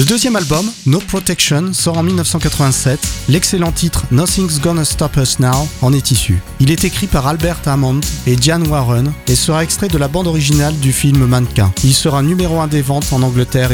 Le deuxième album, No Protection, sort en 1987. L'excellent titre Nothing's Gonna Stop Us Now en est issu. Il est écrit par Albert Hammond et Diane Warren et sera extrait de la bande originale du film Mannequin. Il sera numéro 1 des ventes en Angleterre